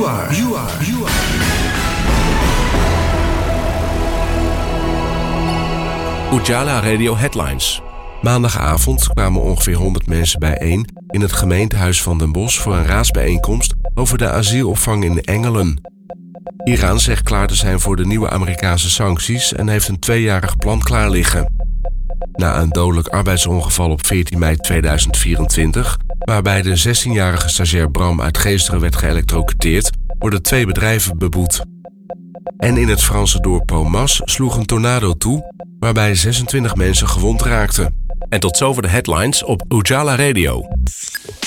Ujala Radio Headlines. Maandagavond kwamen ongeveer 100 mensen bijeen in het gemeentehuis van Den Bosch voor een raadsbijeenkomst over de asielopvang in Engelen. Iran zegt klaar te zijn voor de nieuwe Amerikaanse sancties en heeft een 2-jarig plan klaar liggen. Na een dodelijk arbeidsongeval op 14 mei 2024, waarbij de 16-jarige stagiair Bram uit Geesteren werd geëlektrocuteerd, worden 2 bedrijven beboet. En in het Franse dorp Pomas sloeg een tornado toe, waarbij 26 mensen gewond raakten. En tot zover de headlines op Ujala Radio.